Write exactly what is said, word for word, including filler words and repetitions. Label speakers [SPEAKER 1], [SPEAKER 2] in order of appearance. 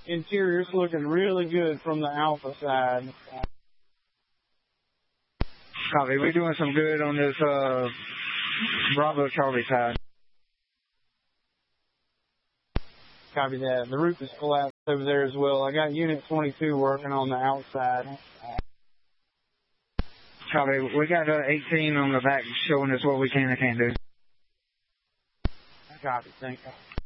[SPEAKER 1] Interior's looking really good from the Alpha side.
[SPEAKER 2] Copy. We're doing some good on this uh, Bravo Charlie side.
[SPEAKER 1] Copy that. The roof is collapsed over there as well. I got Unit twenty-two working on the outside.
[SPEAKER 2] Copy. We got uh, eighteen on the back showing us what we can and can't do.
[SPEAKER 1] Copy. Thank you.